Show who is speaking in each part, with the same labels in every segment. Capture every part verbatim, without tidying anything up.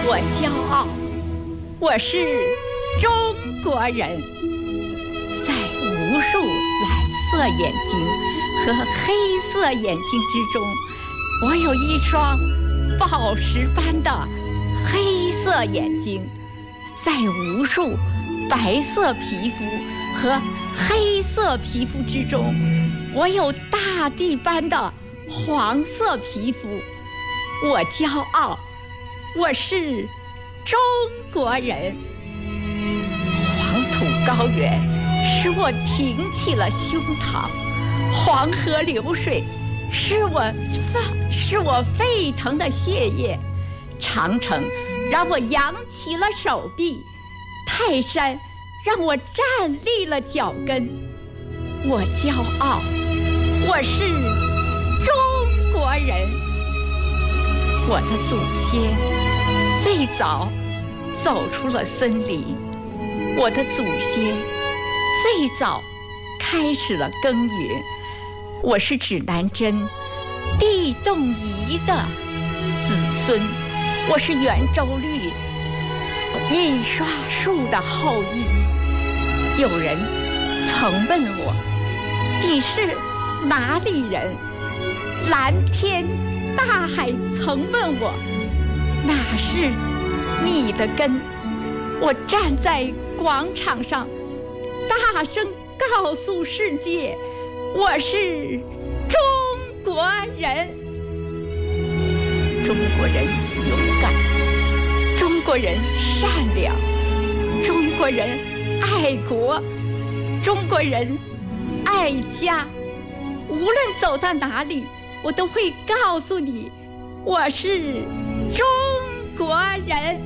Speaker 1: 我骄傲，我是中国人。在无数蓝色眼睛和黑色眼睛之中，我有一双宝石般的黑色眼睛。在无数白色皮肤和黑色皮肤之中，我有大地般的黄色皮肤。我骄傲，我是中国人。黄土高原使我挺起了胸膛，黄河流水使我使我沸腾的血液，长城让我扬起了手臂，泰山让我站立了脚跟。我骄傲，我是中国人。我的祖先最早走出了森林，我的祖先最早开始了耕耘。我是指南针、地动仪的子孙，我是圆周率印刷术的后裔。有人曾问我，你是哪里人？蓝天大海曾问我，哪是你的根？我站在广场上，大声告诉世界，我是中国人。中国人勇敢，中国人善良，中国人爱国，中国人爱家。无论走到哪里，我都会告诉你，我是中国人。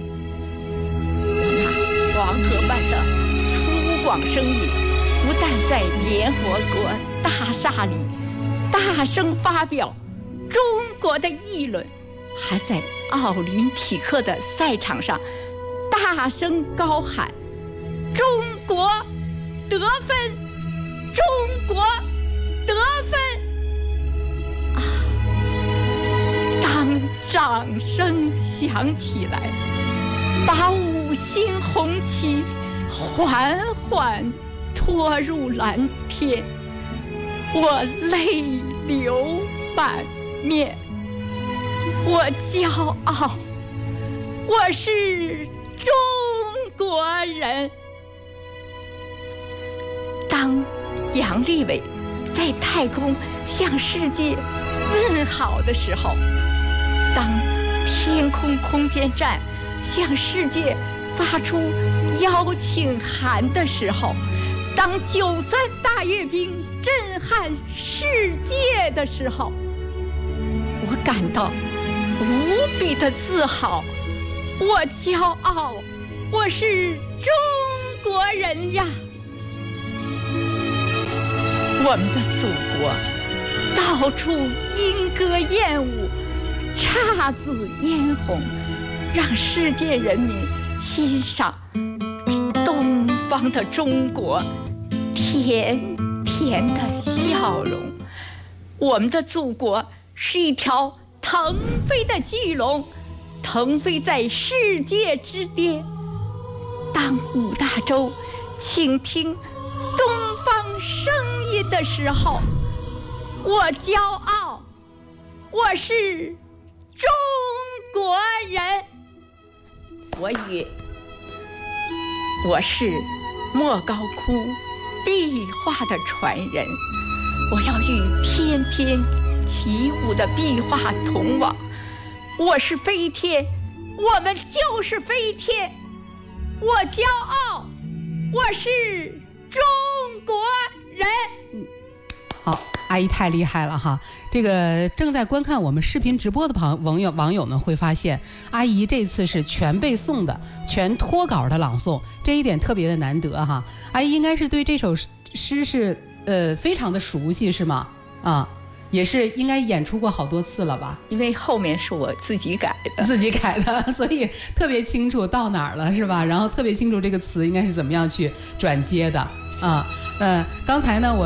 Speaker 1: 那黄河般的粗犷声音，不但在联合国大厦里大声发表中国的议论，还在奥林匹克的赛场上大声高喊中国得分，中国得分啊！当掌声响起来，把五星红旗缓缓拖入蓝天，我泪流满面。我骄傲，我是中国人。当杨利伟在太空向世界问好的时候，当天空空间站向世界发出邀请函的时候，当九三大阅兵震撼世界的时候，我感到无比的自豪。我骄傲，我是中国人呀！我们的祖国到处莺歌燕舞，姹紫嫣红，让世界人民欣赏东方的中国甜甜的笑容。我们的祖国是一条腾飞的巨龙，腾飞在世界之巅。当五大洲倾听东方声音的时候，我骄傲，我是中国人。我与我是莫高窟壁画的传人，我要与翩翩起舞的壁画同往。我是飞天，我们就是飞天。我骄傲，我是中国人。
Speaker 2: 嗯，好，阿姨太厉害了哈！这个正在观看我们视频直播的朋网友网友们会发现，阿姨这次是全背诵的，全脱稿的朗诵，这一点特别的难得哈。阿姨应该是对这首诗是呃非常的熟悉是吗？啊。也是应该演出过好多次了吧？
Speaker 1: 因为后面是我自己改的，
Speaker 2: 自己改的，所以特别清楚到哪儿了，是吧？然后特别清楚这个词应该是怎么样去转接的啊。呃，刚才呢我。